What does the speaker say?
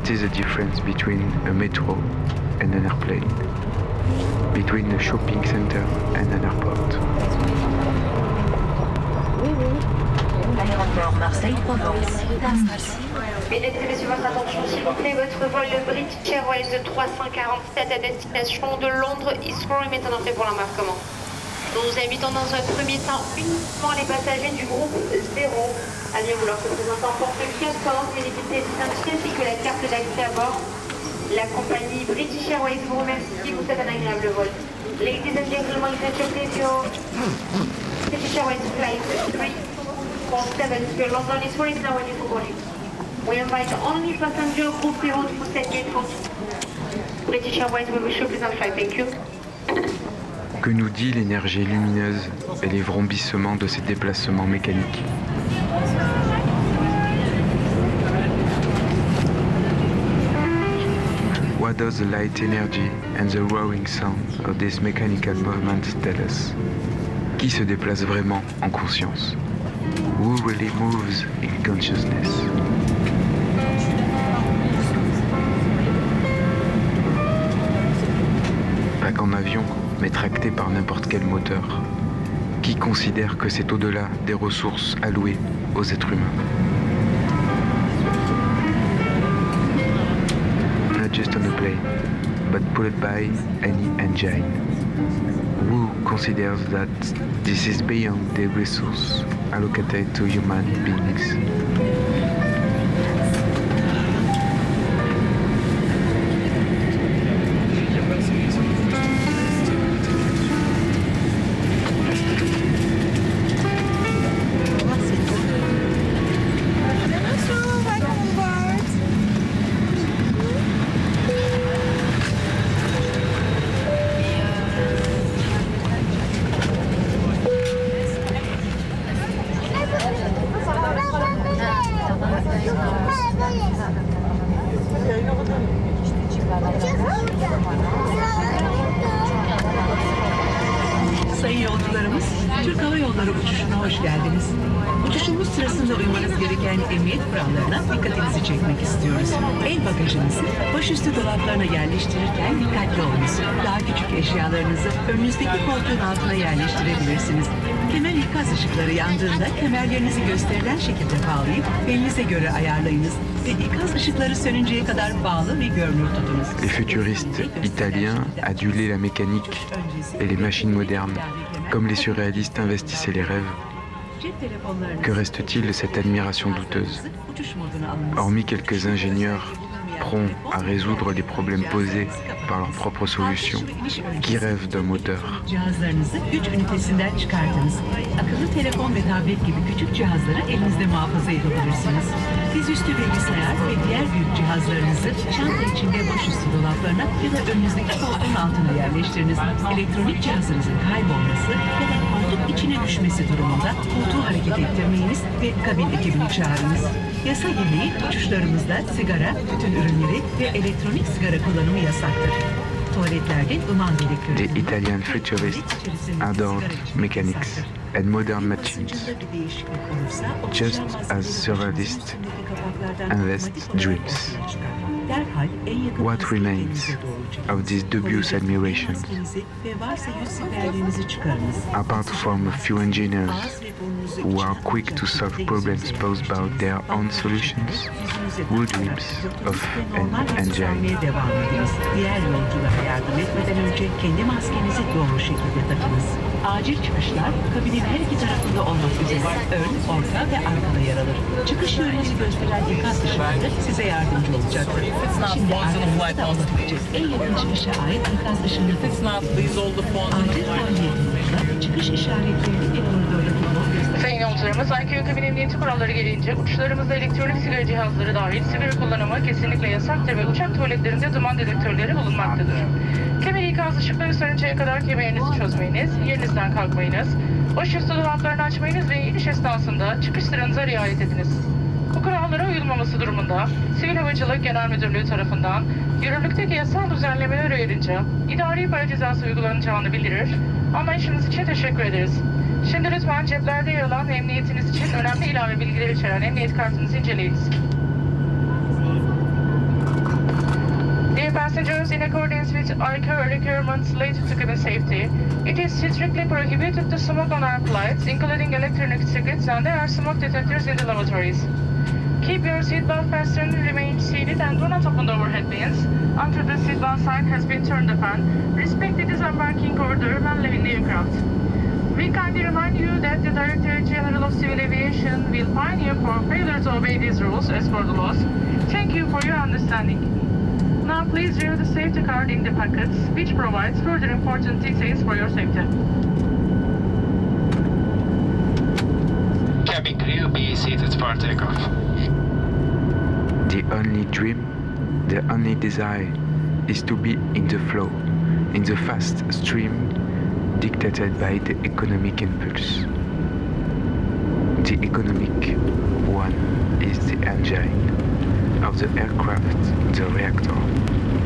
What is the difference between a metro and an airplane? Between a shopping center and an airport? Aéroport Marseille-Provence. Mesdames et messieurs, votre attention s'il vous plaît, votre vol British Airways de 347 à destination de Londres Heathrow est maintenant prêt pour l'embarquement. Nous vous invitons dans un premier temps uniquement les passagers du groupe 0 à bien vouloir se présenter en porte-kiosque pendant que l'équipage d'identité ainsi que la carte d'accès à bord. La compagnie British Airways vous remercie, vous souhaite un agréable vol. Ladies and gentlemen, if you please your British Airways flight 347 to London Heathrow is now ready for boarding. We invite only passenger group 0 to set gate 40. British Airways will wish you a pleasant flight. Thank you. Que nous dit l'énergie lumineuse et les vrombissements de ces déplacements mécaniques? What does the light energy and the roaring sound of this mechanical movement tell us? Qui se déplace vraiment en conscience? Who really moves in consciousness? Pas qu'en avion, mais tracté par n'importe quel moteur. Qui considère que c'est au-delà des ressources allouées aux êtres humains? Not just on a plane, but pulled by any engine. Who considers that this is beyond the resource allocated to human beings? Sayın yolcularımız, Türk Hava Yolları uçuşuna hoş geldiniz. Uçuşumuz sırasında uymanız gereken emniyet kurallarına dikkatinizi çekmek istiyoruz. El bagajınızı başüstü dolaplarına yerleştirirken dikkatli olunuz. Daha küçük eşyalarınızı önünüzdeki koltuğun altına yerleştirebilirsiniz. Kemer ikaz ışıkları yandığında kemerlerinizi gösterilen şekilde bağlayıp belinize göre ayarlayınız ve ikaz ışıkları sönünceye kadar bağlı ve görünür tutunuz. Les futuristes italiens adulaient la mécanique et les machines modernes, comme les surréalistes investissaient les rêves. Que reste-t-il de cette admiration douteuse? Hormis quelques ingénieurs prompts à résoudre les problèmes posés par leurs propres solutions, qui rêvent d'un moteur? Cihazlarınızı güç ünitesinden çıkartınız. Akıllı telefon ve tablet gibi küçük cihazları elinizde muhafaza edebilirsiniz. Dizüstü bilgisayar ve diğer büyük cihazlarınızı çanta içinde başüstü dolaplarına ya da önünüzdeki koltuğun altına yerleştiriniz. Elektronik cihazınızın kaybolması ya da koltuk içine düşmesi durumunda koltuğu hareket ettirmeyiniz ve kabin ekibini çağırınız. Yasa gereği uçuşlarımızda sigara, tütün ürünleri ve elektronik sigara kullanımı yasaktır. Tuvaletlerde ıman dedektörü. Les Italian futurists adored mechanics and modern machines, just as surrealists invest dreams. What remains of these dubious admirations? Apart from a few engineers who are quick to solve problems posed by their own solutions, who dreams of an engine? Diğer yolculara yardım etmeden önce kendi maskenizi doğru şekilde takınız. Acil çıkışlar kabinin her iki tarafında olmak üzere ön, orta ve arkada yer alır. Çıkış yönünüzü gösteren ikaz ışıkları size yardımcı olacaktır. Şimdi arkanızda da olabilecek en yakın çıkışa ait ikaz ışığını acil faaliyetinde çıkış işaretlerini ve koridordaki yol gösterir. Sayın yolcularımız, IQ kabin emniyeti kuralları gereğince uçuşlarımızda elektronik sigara cihazları dahil sigara kullanımı kesinlikle yasaktır ve uçak tuvaletlerinde duman dedektörleri bulunmaktadır. Kemer ikaz ışıkları sönünceye kadar kemerinizi çözmeyiniz, yerinizden kalkmayınız, başüstü dolaplarını açmayınız ve iniş esnasında çıkış sıranıza riayet ediniz. Bu kurallara uyulmaması durumunda Sivil Havacılık Genel Müdürlüğü tarafından yürürlükteki yasal düzenlemeler uyarınca idari para cezası uygulanacağını bildirir. Anlayışınız için teşekkür ederiz. Şimdi lütfen ceplerde yer alan emniyetiniz için önemli ilave bilgiler içeren emniyet kartınızı inceleyiniz. passengers, in accordance with ICAO requirements related to cabin safety, it is strictly prohibited to smoke on our flights, including electronic cigarettes, and there are smoke detectors in the lavatories. Keep your seatbelt fastened, remain seated, and do not open the overhead bins until the seatbelt sign has been turned on. Respect the disembarking order when leaving the aircraft. We kindly remind you that the Directorate General of Civil Aviation will fine you for failure to obey these rules as per the laws. Thank you for your understanding. Now please review the safety card in the packets, which provides further important details for your safety. Cabin crew, be seated for takeoff. The only dream, the only desire is to be in the flow, in the fast stream dictated by the economic impulse. The economic one is the engine of the aircraft, the